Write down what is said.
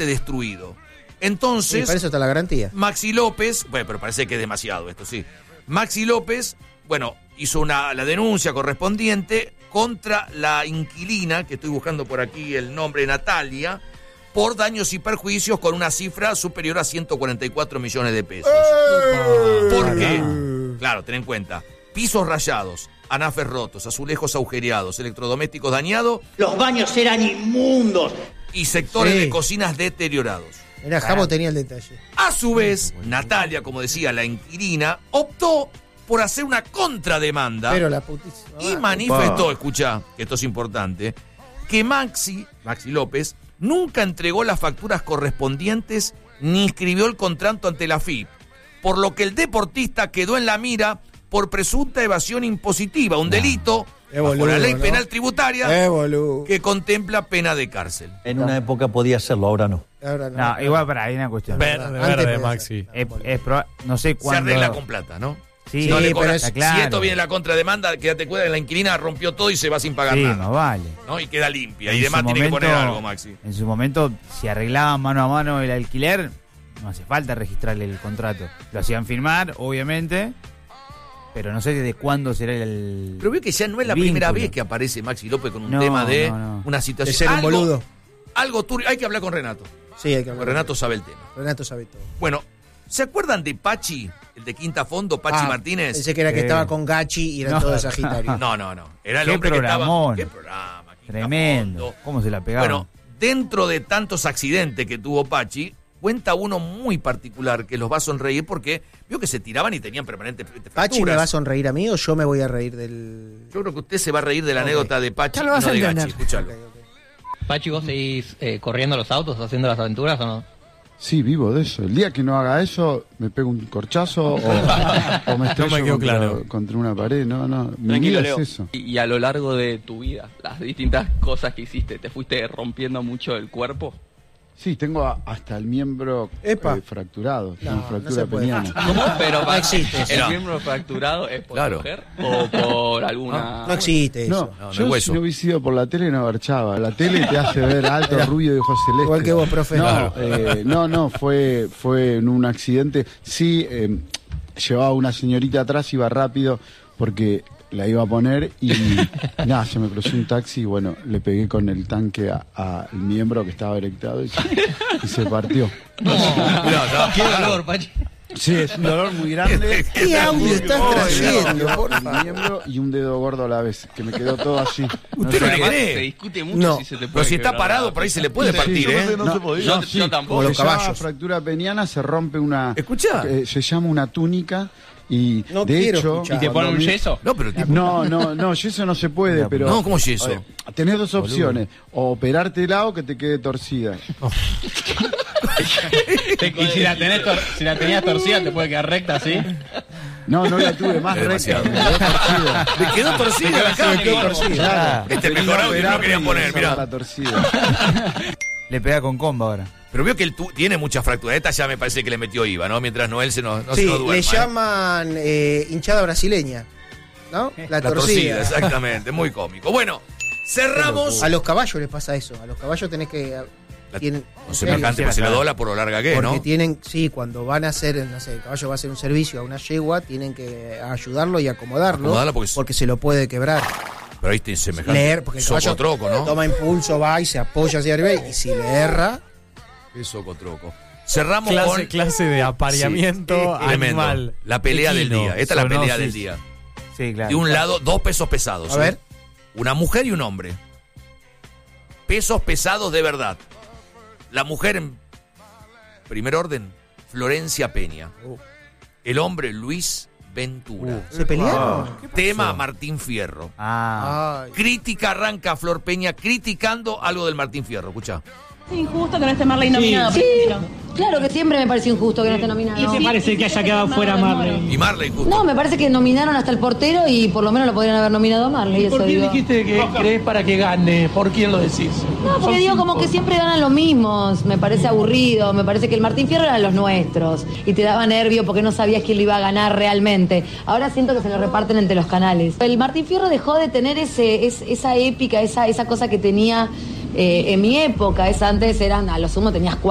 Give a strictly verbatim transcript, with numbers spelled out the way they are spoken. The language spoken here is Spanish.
completamente destruido. Entonces... Y para eso está la garantía. Maxi López, bueno, pero parece que es demasiado esto, sí. Maxi López, bueno, hizo una, la denuncia correspondiente contra la inquilina, que estoy buscando por aquí el nombre, Natalia, por daños y perjuicios con una cifra superior a ciento cuarenta y cuatro millones de pesos. ¡Eh! ¿Por qué? Claro, ten en cuenta. Pisos rayados, anafes rotos, azulejos agujereados, electrodomésticos dañados. Los baños eran inmundos. Y sectores Sí. de cocinas deteriorados. Mirá, Jabo tenía el detalle. A su vez, Natalia, como decía la inquilina, optó por hacer una contrademanda Pero la putísima. y manifestó, escuchá, que esto es importante, que Maxi, Maxi López, nunca entregó las facturas correspondientes ni inscribió el contrato ante la F I P, por lo que el deportista quedó en la mira por presunta evasión impositiva, un delito Es bajo boludo, la ley ¿no? penal tributaria Eh, boludo. que contempla pena de cárcel. En una época podía hacerlo, ahora no. Ahora no. No, igual para hay una cuestión. Verde, Antes verde, podía Maxi. Es, es proba- no sé Se cuándo. arregla con plata, ¿no? Sí, No le pero cobran- es- está claro. Si esto viene la contrademanda, quédate cuenta que la inquilina rompió todo y se va sin pagar Sí, nada. no vale. ¿No? Y queda limpia. Y En además su tiene que momento- poner algo, Maxi. En su momento, si arreglaban mano a mano el alquiler, no hace falta registrarle el contrato. Lo hacían firmar, obviamente, pero no sé desde cuándo será el. Pero veo que ya no es la vínculo. primera vez que aparece Maxi López con un No, tema de no, no. una situación. De ser un algo, boludo. Algo turbio. Hay que hablar con Renato. Sí, hay que Porque hablar. Renato sabe el tema. Renato sabe todo. Bueno, ¿se acuerdan de Pachi? El de Quinta Fondo, Pachi Ah, Martínez. Pensé que era que Sí. estaba con Gachi y eran No. todos Sagitarios. No, no, no. Era el Qué hombre programón. que estaba. ¿Qué programa? Quinta Tremendo. Fondo. ¿Cómo se la pegaban? Bueno, dentro de tantos accidentes que tuvo Pachi, cuenta uno muy particular que los va a sonreír porque vio que se tiraban y tenían permanentes fracturas. ¿Pachi me va a sonreír a mí o yo me voy a reír del...? Yo creo que usted se va a reír de la Ok. anécdota de Pachi Ya y lo vas no a de entender. Gachi. Escuchalo. Ok, ok. Pachi, ¿vos seguís eh, corriendo los autos, haciendo las aventuras o no? Sí, vivo de eso. El día que no haga eso, me pego un corchazo o, o me estrello me quedó contra, claro. contra una pared. No, no. Mi Tranquilo, vida Leo. es eso. Y, y a lo largo de tu vida, las distintas cosas que hiciste, ¿te fuiste rompiendo mucho el cuerpo? Sí, tengo a- hasta el miembro Epa. eh, fracturado. No, Tengo no fractura se puede. peniana. ¿Cómo? Pero No existe eso. ¿el No. miembro fracturado es por Claro. mujer o por alguna...? No existe No, eso. No, no yo hay hueso. si no hubiese ido por la tele no garchaba. La tele te hace ver alto, Mirá. rubio y ojos celestes. Igual que vos, profe. No, Claro. eh, no, no, fue, fue en un accidente. Sí, eh, llevaba una señorita atrás, iba rápido porque la iba a poner y nada, se me cruzó un taxi y bueno, le pegué con el tanque al miembro que estaba erectado y se, y se partió. Qué dolor, Pachi. Sí, es un dolor muy grande. ¿Qué audio estás trayendo, por El favor? miembro y un dedo gordo a la vez, que me quedó todo así. ¿Usted no Además, cree? se discute mucho No. si se te puede Pero si está quebrar parado, la- por ahí se le puede partir, Sí, ¿eh? no, Yo, sí, yo tampoco. Como los se llama caballos. fractura peniana, se rompe una... Escuchá. eh, se llama una túnica y No de quiero hecho... escuchar. ¿Y te ponen un cuando mi- yeso? No, pero el tipo- No, no, no, yeso no se puede, pero... No, ¿cómo yeso? A ver, tenés dos opciones, o operártela o que te quede torcida. Y si la, tenés tor- si la tenías torcida, te puede quedar recta así. No, no la tuve más Es recta, demasiado. me quedó torcida. Le quedó torcida la cara. Me quedó torcida. Este es mejor audio que no lo querían poner, mirá. La torcida. Le pega con comba ahora. Pero veo que él tu- tiene mucha fractura. Esta ya me parece que le metió I V A, ¿no? Mientras Noel se nos, no se Sí, nos duerma. le ¿eh? llaman eh, hinchada brasileña, ¿no? La, La torcida, torcida. exactamente. Muy cómico. Bueno, cerramos. A los caballos les pasa eso. A los caballos tenés que... La- Tienen, No semejante, pues se lo dobla por lo larga que, porque ¿no? tienen, sí, cuando van a hacer, no sé, el caballo va a hacer un servicio a una yegua, tienen que ayudarlo y acomodarlo, Acomodarlo porque- porque se lo puede quebrar. Pero ahí tiene semejante. Leer, porque el caballo socotroco, ¿no? toma impulso, va y se apoya hacia arriba y si le erra, Qué socotroco. Cerramos Clase, con clase de apareamiento Sí, tremendo. animal. La pelea del Equino, día. Esta es la pelea del zoonosis. día. Sí, claro. De un lado, dos pesos pesados. a ¿eh? ver, Una mujer y un hombre. Pesos pesados de verdad. La mujer, en primer orden, Florencia Peña. El hombre, Luis Ventura. ¿se pelearon? Tema, Martín Fierro. Ah, Ay, Crítica arranca Flor Peña criticando algo del Martín Fierro. Escucha. Es injusto que no esté Marley nominado. Sí, claro que siempre me pareció injusto que no esté nominado. ¿Y te parece que haya quedado fuera Marley? Y Marley, justo. No, me parece que nominaron hasta el portero y por lo menos lo podrían haber nominado a Marley. Eso digo. que crees para que gane? ¿Por quién lo decís? No, porque digo como que siempre ganan los mismos. Me parece aburrido. Me parece que el Martín Fierro era de los nuestros. Y te daba nervio porque no sabías quién lo iba a ganar realmente. Ahora siento que se lo reparten entre los canales. El Martín Fierro dejó de tener ese, es- esa épica, esa, esa cosa que tenía eh, en mi época. Esa antes eran, a lo sumo tenías cuatro.